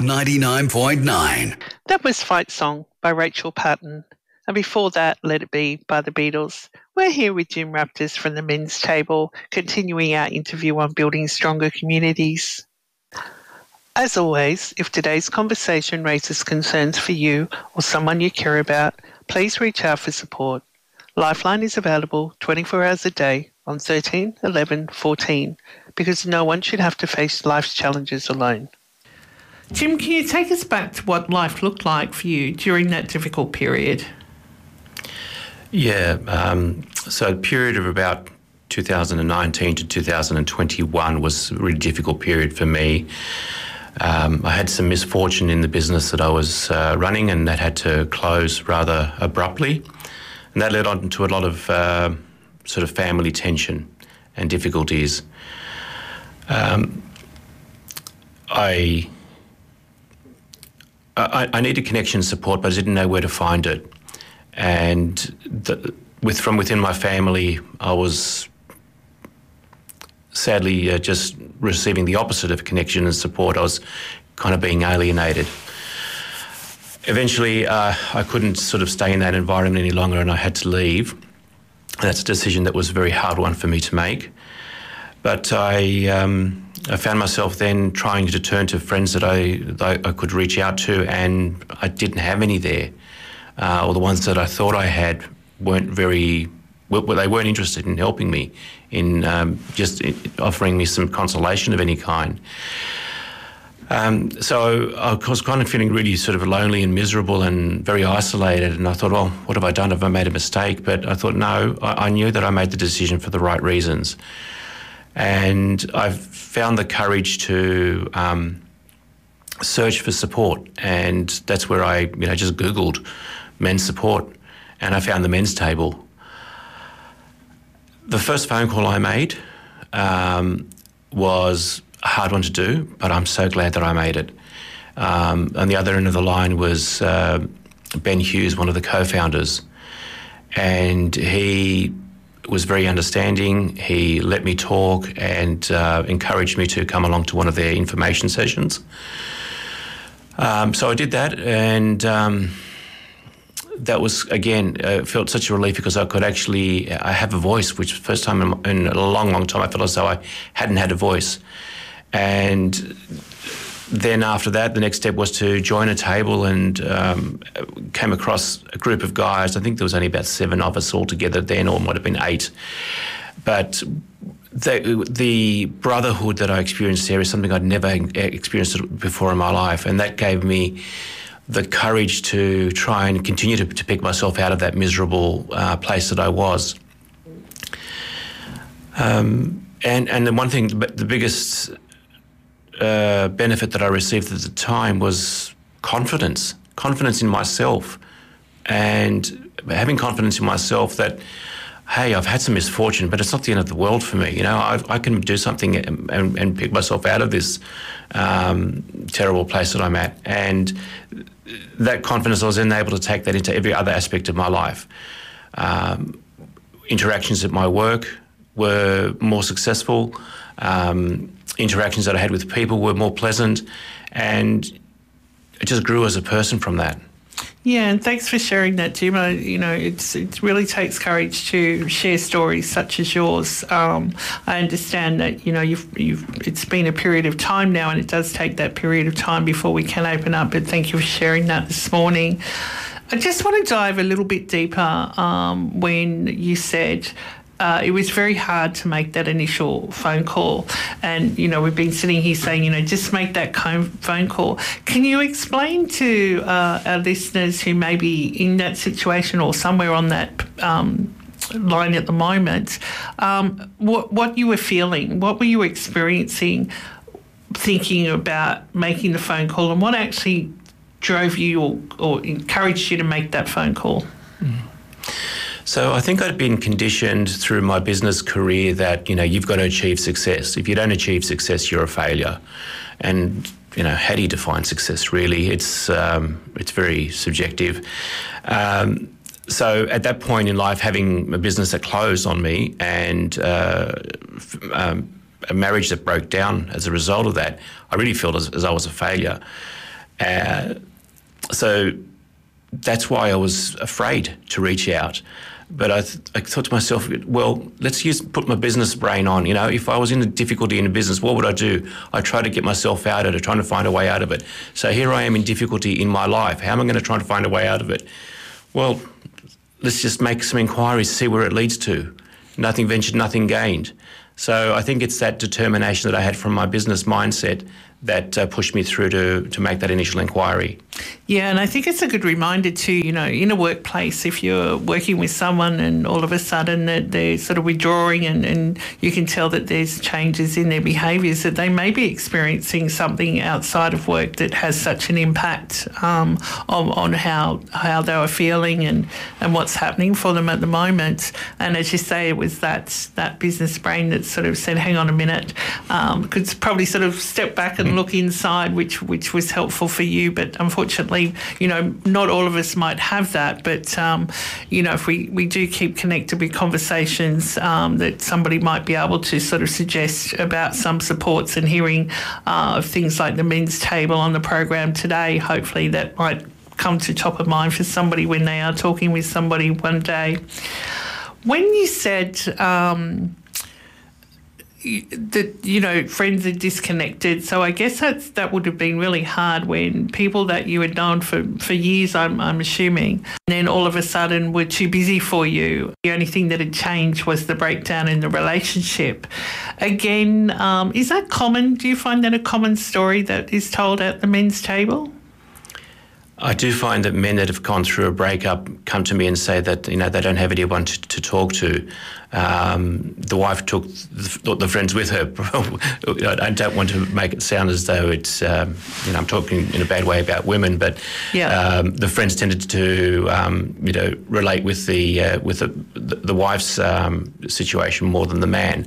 99.9. That was Fight Song by Rachel Patton. And before that, Let It Be by the Beatles. We're here with Jim Raptors from the Men's Table, continuing our interview on building stronger communities. As always, if today's conversation raises concerns for you or someone you care about, please reach out for support. Lifeline is available 24 hours a day on 13 11 14 because no one should have to face life's challenges alone. Jim, can you take us back to what life looked like for you during that difficult period? Yeah, so a period of about 2019 to 2021 was a really difficult period for me. I had some misfortune in the business that I was running, and that had to close rather abruptly. And that led on to a lot of sort of family tension and difficulties. I needed connection and support, but I didn't know where to find it. And from within my family, I was sadly just receiving the opposite of connection and support. I was kind of being alienated. Eventually, I couldn't sort of stay in that environment any longer, and I had to leave. And that's a decision that was a very hard one for me to make. But I found myself then trying to turn to friends that I could reach out to, and I didn't have any there. Or the ones that I thought I had weren't they weren't interested in helping me, in just offering me some consolation of any kind. So I was kind of feeling really sort of lonely and miserable and very isolated, and I thought, well, what have I done? Have I made a mistake? But I thought, no, I knew that I made the decision for the right reasons. And I've found the courage to search for support, and that's where I just Googled men's support, and I found the Men's Table. The first phone call I made was a hard one to do, but I'm so glad that I made it. On the other end of the line was Ben Hughes, one of the co-founders, and he was very understanding. He let me talk and encouraged me to come along to one of their information sessions. So I did that, and that was, again, felt such a relief because I could actually, I have a voice, which first time in a long, long time I felt as though I hadn't had a voice. And then after that, the next step was to join a table, and came across a group of guys. I think there was only about 7 of us all together then, or it might have been 8. But the brotherhood that I experienced there is something I'd never experienced before in my life, and that gave me the courage to try and continue to pick myself out of that miserable place that I was. And the one thing, the biggest benefit that I received at the time was confidence in myself, and having confidence in myself that, hey, I've had some misfortune, but it's not the end of the world for me. I can do something and pick myself out of this terrible place that I'm at. And that confidence, I was then able to take that into every other aspect of my life. Interactions at my work were more successful. Interactions that I had with people were more pleasant, and it just grew as a person from that. Yeah, and thanks for sharing that, Jim. It really takes courage to share stories such as yours. I understand that it's been a period of time now, and it does take that period of time before we can open up. But thank you for sharing that this morning. I just want to dive a little bit deeper when you said it was very hard to make that initial phone call. And, we've been sitting here saying, just make that phone call. Can you explain to our listeners who may be in that situation or somewhere on that line at the moment, what you were feeling? What were you experiencing, thinking about making the phone call, and what actually drove you or encouraged you to make that phone call? So I think I'd been conditioned through my business career that, you've got to achieve success. If you don't achieve success, you're a failure. And, how do you define success, really? It's very subjective. So at that point in life, having a business that closed on me and a marriage that broke down as a result of that, I really felt as I was a failure. So that's why I was afraid to reach out. But I thought to myself, well, let's put my business brain on. You know, if I was in a difficulty in a business, what would I do? I try to get myself out of it, trying to find a way out of it. So here I am in difficulty in my life. How am I going to try to find a way out of it? Well, let's just make some inquiries, see where it leads to. Nothing ventured, nothing gained. So I think it's that determination that I had from my business mindset that pushed me through to make that initial inquiry. Yeah, and I think it's a good reminder too, you know, in a workplace, if you're working with someone and all of a sudden that they're sort of withdrawing and you can tell that there's changes in their behaviours, that they may be experiencing something outside of work that has such an impact on how they were feeling and what's happening for them at the moment. And as you say, it was that business brain that sort of said, hang on a minute, could probably sort of step back and look inside, which was helpful for you. But unfortunately, you know, not all of us might have that. But, you know, if we do keep connected with conversations that somebody might be able to sort of suggest about some supports, and hearing of things like the men's table on the program today, hopefully that might come to top of mind for somebody when they are talking with somebody one day. When you said that, you know, friends are disconnected, so I guess that would have been really hard when people that you had known for years, I'm assuming, and then all of a sudden were too busy for you. The only thing that had changed was the breakdown in the relationship. Again, is that common? Do you find that a common story that is told at the men's table? I do find that men that have gone through a breakup come to me and say that, you know, they don't have anyone to talk to. The wife took the friends with her. I don't want to make it sound as though it's, you know, I'm talking in a bad way about women, but the friends tended to, you know, relate with the wife's situation more than the man.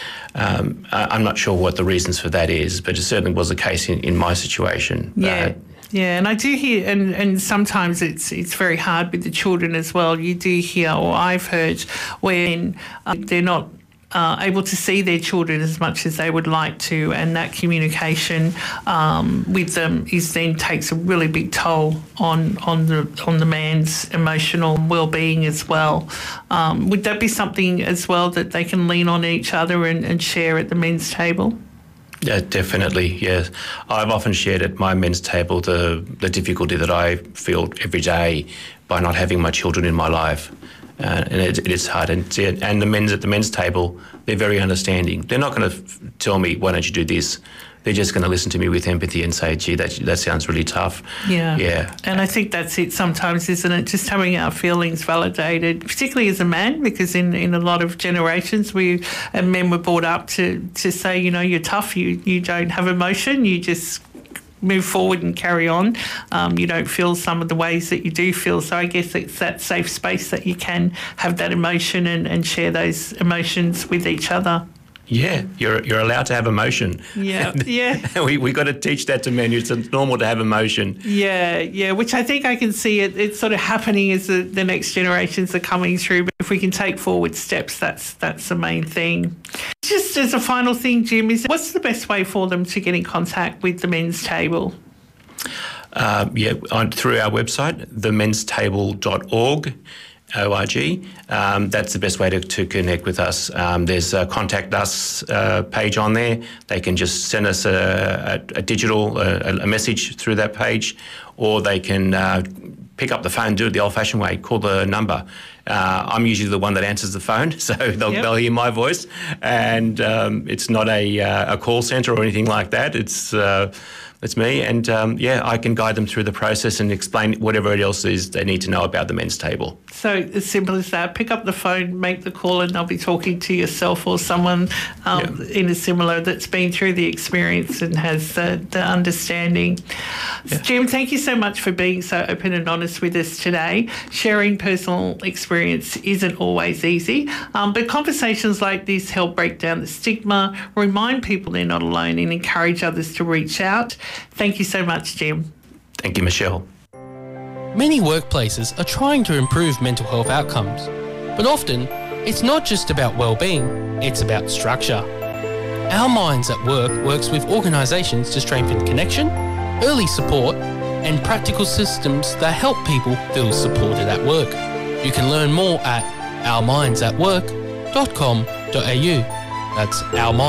I'm not sure what the reasons for that is, but it certainly was the case in my situation. Yeah. Yeah, and I do hear, and sometimes it's very hard with the children as well. You do hear, or I've heard, when they're not able to see their children as much as they would like to, and that communication with them takes a really big toll on the man's emotional well-being as well. Would that be something as well that they can lean on each other and share at the men's table? Yeah, definitely, yes. I've often shared at my men's table the difficulty that I feel every day by not having my children in my life. And it is hard. And the men's at the men's table, they're very understanding. They're not going to tell me, why don't you do this? They're just going to listen to me with empathy and say, gee, that sounds really tough. Yeah. And I think that's it sometimes, isn't it? Just having our feelings validated, particularly as a man, because in a lot of generations, men were brought up to say, you know, you're tough, you don't have emotion, you just move forward and carry on. You don't feel some of the ways that you do feel. So I guess it's that safe space that you can have that emotion and share those emotions with each other. Yeah, you're allowed to have emotion. Yeah. we got to teach that to men. It's normal to have emotion. Yeah, which I think I can see it's sort of happening as the next generations are coming through. But if we can take forward steps, that's the main thing. Just as a final thing, Jim, what's the best way for them to get in contact with the men's table? Through our website, themenstable.org. ORG. That's the best way to connect with us. There's a contact us page on there. They can just send us a digital a message through that page, or they can pick up the phone, do it the old-fashioned way, call the number. I'm usually the one that answers the phone, so they'll hear my voice, and it's not a call centre or anything like that. It's me, and I can guide them through the process and explain whatever else is they need to know about the men's table. So as simple as that, pick up the phone, make the call, and they'll be talking to yourself or someone in a similar that's been through the experience and has the understanding. Yeah. Jim, thank you so much for being so open and honest with us today. Sharing personal experience isn't always easy, but conversations like this help break down the stigma, remind people they're not alone, and encourage others to reach out. Thank you so much, Jim. Thank you, Michelle. Many workplaces are trying to improve mental health outcomes, but often it's not just about well-being, it's about structure. Our Minds at Work works with organisations to strengthen connection, early support and practical systems that help people feel supported at work. You can learn more at ourmindsatwork.com.au. That's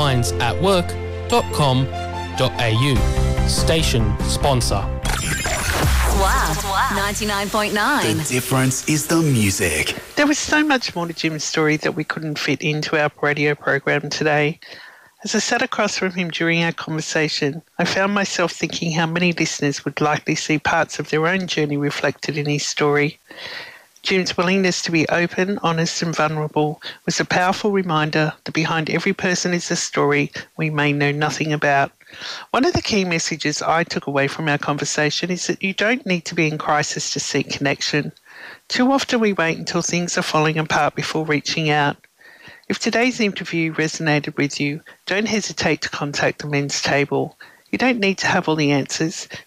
ourmindsatwork.com.au. Station sponsor. Wow, 99.9. The difference is the music. There was so much more to Jim's story that we couldn't fit into our radio program today. As I sat across from him during our conversation, I found myself thinking how many listeners would likely see parts of their own journey reflected in his story. Jim's willingness to be open, honest and vulnerable was a powerful reminder that behind every person is a story we may know nothing about. One of the key messages I took away from our conversation is that you don't need to be in crisis to seek connection. Too often we wait until things are falling apart before reaching out. If today's interview resonated with you, don't hesitate to contact the Men's Table. You don't need to have all the answers.